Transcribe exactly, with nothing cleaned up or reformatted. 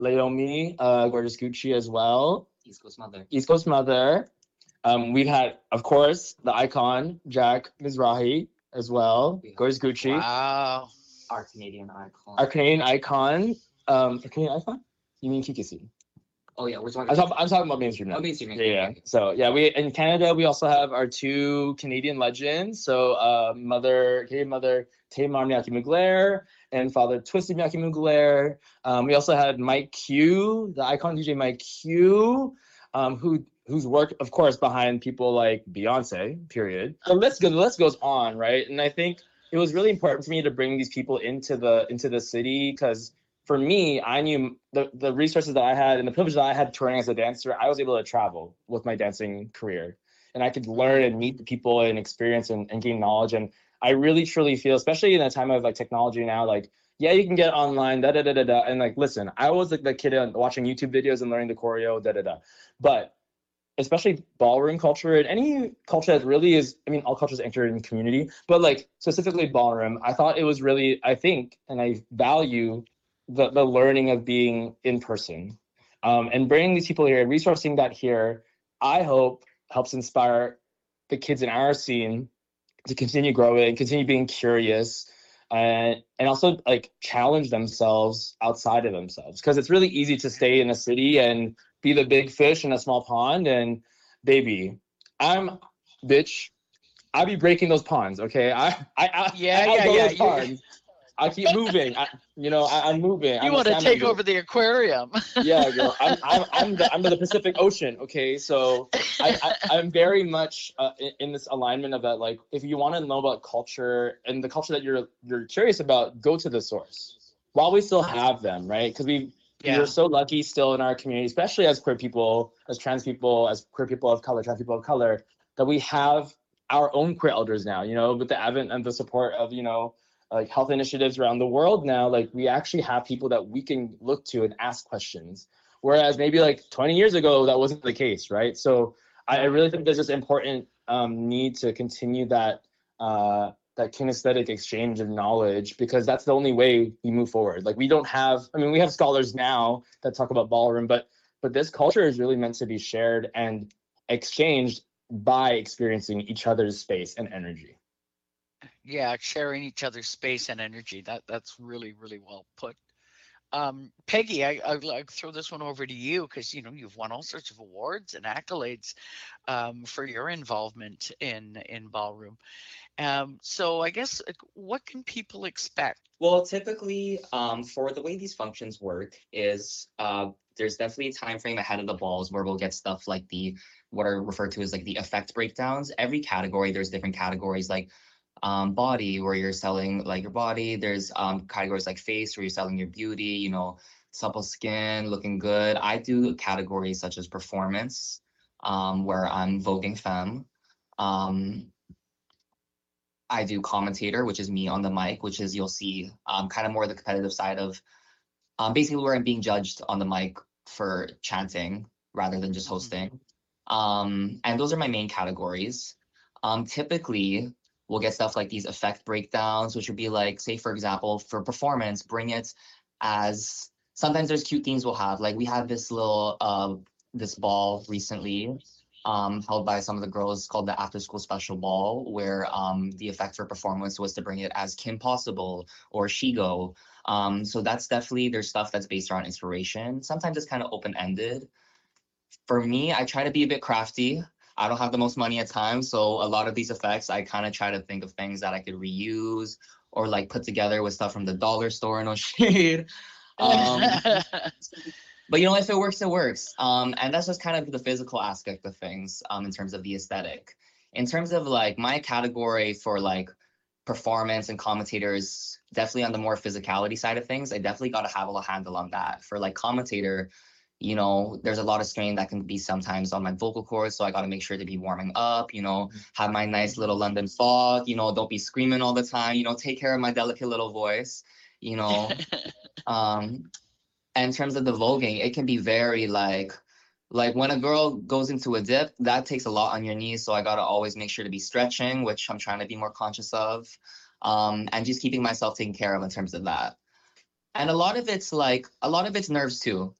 Laomi, uh, Gorgeous Gucci as well. East Coast Mother. East Coast Mother. Um, we've had, of course, the icon, Jack Mizrahi as well. Gorgeous Gucci. Wow. Our Canadian icon. Our Canadian icon. Um, our Canadian icon? You mean Kikisi? Oh yeah, we're talking. I'm talking, I'm talking about mainstream now. Oh, mainstream. Yeah, yeah. So yeah, we in Canada we also have our two Canadian legends. So uh, mother, Canadian mother Tamar Miyake Mugler and father Twisted Miyake Mugler. Um, we also had Mike Q, the icon D J Mike Q, um, who whose work, of course, behind people like Beyonce. Period. The list goes, the list goes on, right? And I think it was really important for me to bring these people into the into the city because. For me, I knew the, the resources that I had and the privilege that I had touring as a dancer, I was able to travel with my dancing career. And I could learn and meet the people and experience and, and gain knowledge. And I really, truly feel, especially in a time of like technology now, like, yeah, you can get online, da da da da da. And like, listen, I was like the kid watching YouTube videos and learning the choreo, da da da. But especially ballroom culture and any culture that really is, I mean, all cultures enter in community, but like specifically ballroom, I thought it was really, I think, and I value the, the learning of being in person um, and bringing these people here, resourcing that here, I hope helps inspire the kids in our scene to continue growing, continue being curious, and and also like challenge themselves outside of themselves. Because it's really easy to stay in a city and be the big fish in a small pond. And baby, I'm bitch. I be breaking those ponds, okay? I I, I Yeah, I yeah, outgrow yeah. those You- ponds. I keep moving. I, you know, I, I'm moving. You I'm a want to salmon take eater. over the aquarium. Yeah, girl. I'm I'm I'm the I'm the Pacific Ocean. Okay, so I, I I'm very much uh, in, in this alignment of that. Like, if you want to know about culture and the culture that you're you're curious about, go to the source. While we still have them, right? Because we Yeah. we're so lucky still in our community, especially as queer people, as trans people, as queer people of color, trans people of color, that we have our own queer elders now. You know, with the advent and the support of you know. like health initiatives around the world now, like we actually have people that we can look to and ask questions. Whereas maybe like twenty years ago, that wasn't the case, right? So I, I really think there's this important um, need to continue that uh, that kinesthetic exchange of knowledge because that's the only way we move forward. Like we don't have, I mean, we have scholars now that talk about ballroom, but but this culture is really meant to be shared and exchanged by experiencing each other's space and energy. Yeah, sharing each other's space and energy. That that's really, really well put. Um, Peggy, I, I like throw this one over to you because you know you've won all sorts of awards and accolades um, for your involvement in in ballroom. Um, so I guess like, what can people expect? Well, typically, um, for the way these functions work is uh, there's definitely a time frame ahead of the balls where we'll get stuff like the what are referred to as like the effect breakdowns. Every category, there's different categories like um, body where you're selling like your body. There's um, categories like face where you're selling your beauty. You know, supple skin, looking good. I do categories such as performance, um, where I'm voguing femme. Um, I do commentator, which is me on the mic, which is you'll see um, kind of more the competitive side of um, basically where I'm being judged on the mic for chanting rather than just hosting. Um, and those are my main categories. Um, typically, we'll get stuff like these effect breakdowns, which would be like, say, for example, for performance, bring it as sometimes there's cute themes we'll have. Like we had this little uh, this ball recently um, held by some of the girls called the After School Special Ball, where um, the effect for performance was to bring it as Kim Possible or Shigo. Um, so that's definitely, there's stuff that's based around inspiration. Sometimes it's kind of open-ended. For me, I try to be a bit crafty. I don't have the most money at times, so a lot of these effects, I kind of try to think of things that I could reuse or like put together with stuff from the dollar store, no shade. Um, But you know, if it works, it works. Um, and that's just kind of the physical aspect of things um, in terms of the aesthetic. In terms of like my category for like performance and commentators, definitely on the more physicality side of things, I definitely got to have a handle on that. For like commentator, you know, there's a lot of strain that can be sometimes on my vocal cords. So I got to make sure to be warming up, you know, have my nice little London fog, you know, don't be screaming all the time, you know, take care of my delicate little voice, you know. um, And in terms of the voguing, it can be very like, like when a girl goes into a dip, that takes a lot on your knees. So I gotta always make sure to be stretching, which I'm trying to be more conscious of, um, and just keeping myself taken care of in terms of that. And a lot of it's like a lot of it's nerves too.